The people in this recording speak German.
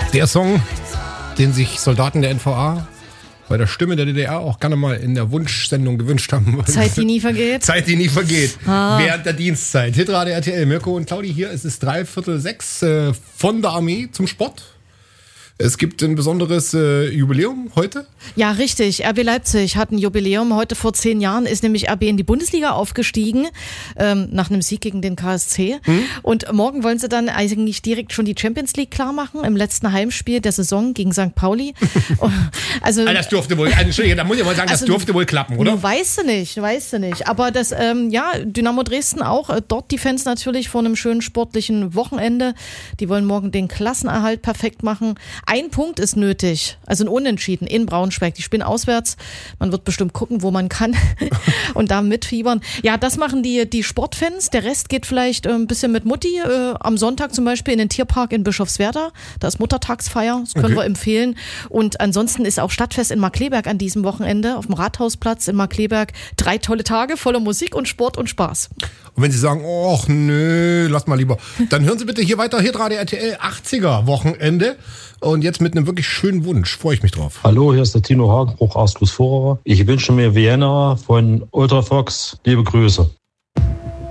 Der Song, den sich Soldaten der NVA bei der Stimme der DDR auch gerne mal in der Wunschsendung gewünscht haben. Zeit, die nie vergeht. Zeit, die nie vergeht. Während der Dienstzeit. Hitradio RTL, Mirko und Claudi hier. Es ist 5:45 von der Armee zum Sport. Es gibt ein besonderes Jubiläum heute. Ja, richtig. RB Leipzig hat ein Jubiläum. Heute vor 10 Jahren ist nämlich RB in die Bundesliga aufgestiegen, nach einem Sieg gegen den KSC. Und morgen wollen sie dann eigentlich direkt schon die Champions League klar machen, im letzten Heimspiel der Saison gegen St. Pauli. Also, das durfte wohl, Entschuldigung, da muss ich mal sagen, das durfte wohl klappen, oder? Weißt du nicht. Aber das, Dynamo Dresden auch, dort die Fans natürlich vor einem schönen sportlichen Wochenende. Die wollen morgen den Klassenerhalt perfekt machen. Ein Punkt ist nötig, also ein Unentschieden in Braunschweig. Die spielen auswärts. Man wird bestimmt gucken, wo man kann und da mitfiebern. Ja, das machen die Sportfans. Der Rest geht vielleicht ein bisschen mit Mutti. Am Sonntag zum Beispiel in den Tierpark in Bischofswerda. Da ist Muttertagsfeier, das können wir empfehlen. Und ansonsten ist auch Stadtfest in Markkleeberg an diesem Wochenende auf dem Rathausplatz in Markkleeberg. 3 tolle Tage voller Musik und Sport und Spaß. Und wenn Sie sagen, ach nö, lass mal lieber, dann hören Sie bitte hier weiter, Hitradio RTL 80er Wochenende. Und jetzt mit einem wirklich schönen Wunsch, freue ich mich drauf. Hallo, hier ist der Tino Hagenbruch aus Großvorer. Ich wünsche mir Vienna von Ultrafox. Liebe Grüße.